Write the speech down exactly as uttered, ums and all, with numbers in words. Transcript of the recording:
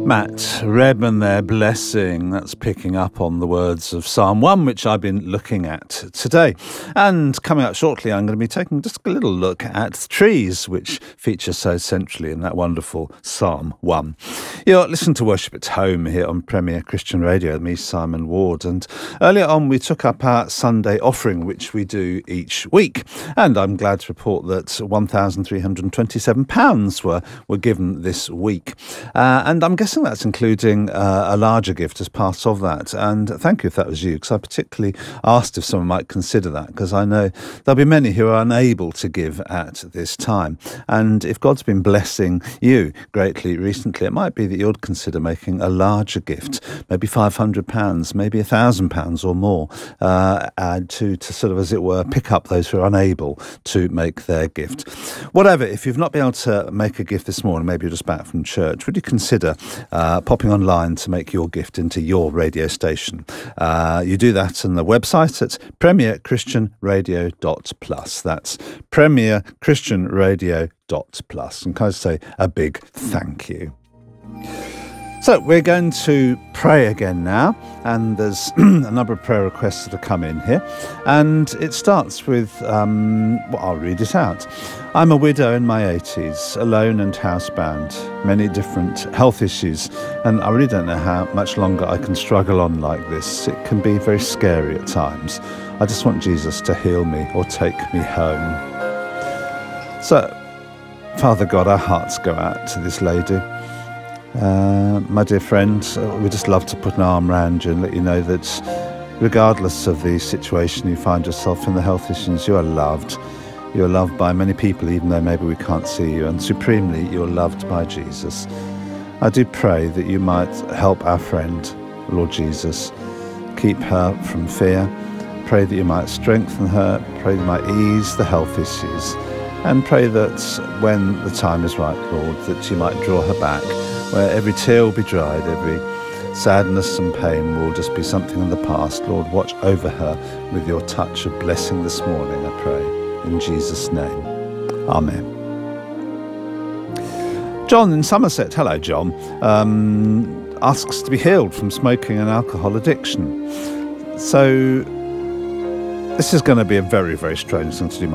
Matt Redman there, Blessing. That's picking up on the words of Psalm one, which I've been looking at today. And coming up shortly, I'm going to be taking just a little look at trees, which feature so centrally in that wonderful Psalm one. You're listening to Worship at Home here on Premier Christian Radio with me, Simon Ward. And earlier on, we took up our Sunday offering, which we do each week. And I'm glad to report that one thousand three hundred twenty-seven pounds were, were given this week. Uh, and I'm guessing that's including uh, a larger gift as part of that. And thank you if that was you, because I particularly asked if someone might consider that, because I know there'll be many who are unable to give at this time. And if God's been blessing you greatly recently, it might be that you'd consider making a larger gift, maybe five hundred pounds, maybe one thousand pounds or more, uh, and to, to sort of, as it were, pick up those who are unable to make their gift. Whatever, if you've not been able to make a gift this morning, maybe you're just back from church, would you consider uh, popping online to make your gift into your radio station? Uh, you do that on the website at premier christian radio dot plus. That's premier christian radio dot plus. And can I say a big thank you? So we're going to pray again now, and there's a number of prayer requests that have come in here, and it starts with, um, well, I'll read it out. I'm a widow in my eighties, alone and housebound, many different health issues, and I really don't know how much longer I can struggle on like this. It can be very scary at times. I just want Jesus to heal me or take me home. So, Father God, our hearts go out to this lady. Uh, my dear friend, uh, we just love to put an arm around you and let you know that regardless of the situation you find yourself in, the health issues, you are loved. You are loved by many people, even though maybe we can't see you, and supremely you are loved by Jesus. I do pray that you might help our friend, Lord Jesus, keep her from fear. Pray that you might strengthen her. Pray that you might ease the health issues, and pray that when the time is right, Lord, that you might draw her back, where every tear will be dried, every sadness and pain will just be something in the past. Lord, watch over her with your touch of blessing this morning, I pray, in Jesus' name. Amen. John in Somerset, hello John, um, asks to be healed from smoking and alcohol addiction. So this is going to be a very, very strange thing to do,